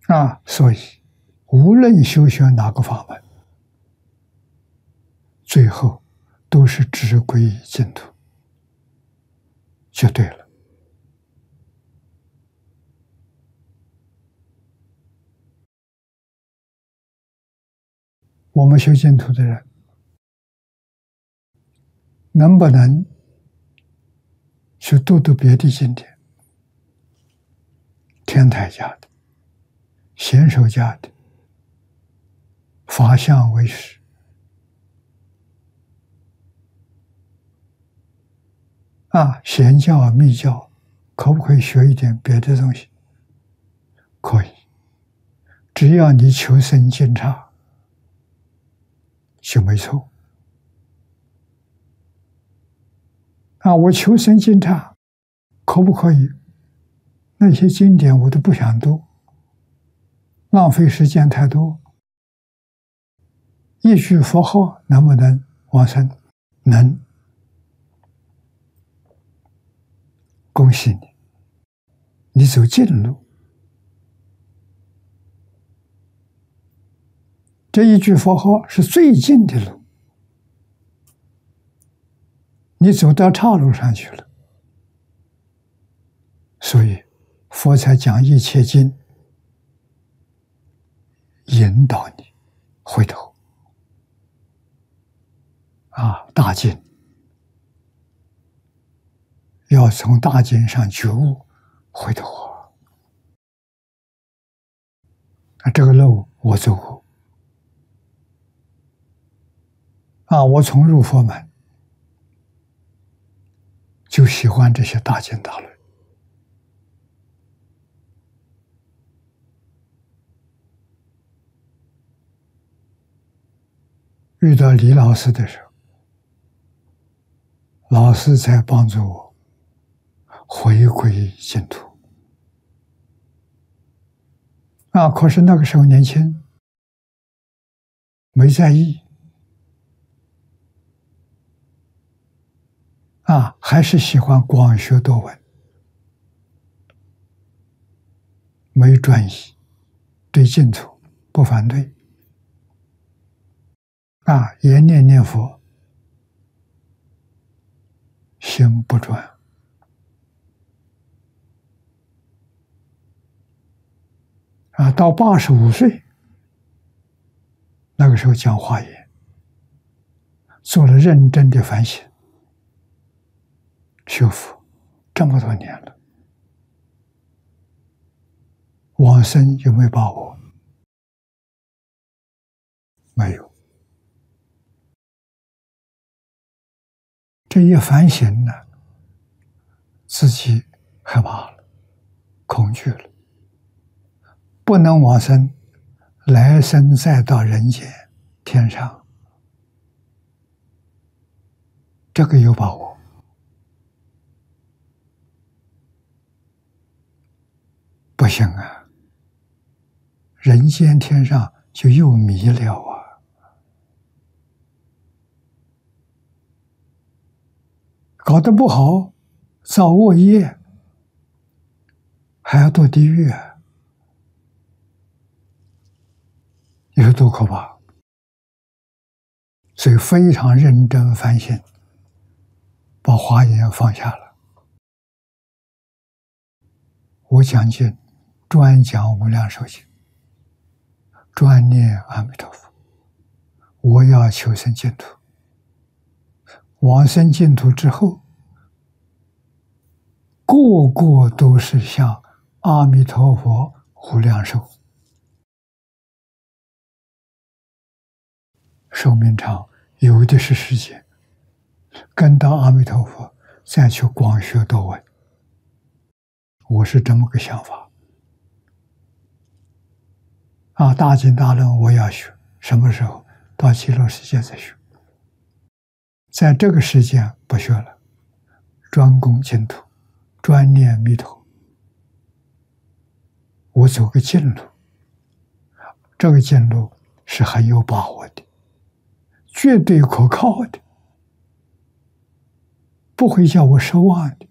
所以无论修学哪个法门，最后都是直归净土，就对了。我们修净土的人，能不能去读别的经典？天台家的、显首家的、法相为师，显教、密教，可不可以学一点别的东西？可以，只要你求生净察，就没错。我求生净察，可不可以？那些经典我都不想读，浪费时间太多。一句佛号能不能往生？能。恭喜你，你走近路。这一句佛号是最近的路，你走到岔路上去了。所以佛才讲一切经，引导你回头。大经要从大经上觉悟，回头。这个路我走过。我从入佛门就喜欢这些大经大论。遇到李老师的时候，老师才帮助我回归净土。可是那个时候年轻，没在意。还是喜欢广学多闻，没专一，对净土不反对。也念佛，心不专。到85岁，那个时候讲华严，做了认真的反省，修复这么多年了，往生有没有把握？没有。这一反省呢，自己害怕了，恐惧了，不能往生，来生再到人间天上，这个有把握。不行人间天上就又迷了搞得不好，造恶业，还要堕地狱你说多可怕！所以非常认真反省，把华严放下了。我讲经专讲无量寿经，专念阿弥陀佛。我要求生净土，往生净土之后，个个都是像阿弥陀佛无量寿，寿命长，有的是时间，跟到阿弥陀佛，再去广学多闻。我是这么个想法。大经大论我要学，什么时候？到极乐世界再学。在这个时间不学了，专攻净土，专念弥陀。我走个近路，这个近路是很有把握的，绝对可靠的，不会叫我失望的。